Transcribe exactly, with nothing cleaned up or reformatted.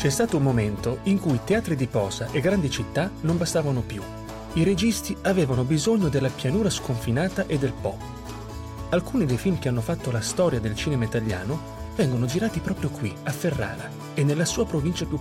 C'è stato un momento in cui teatri di posa e grandi città non bastavano più. I registi avevano bisogno della pianura sconfinata e del Po. Alcuni dei film che hanno fatto la storia del cinema italiano vengono girati proprio qui, a Ferrara, e nella sua provincia più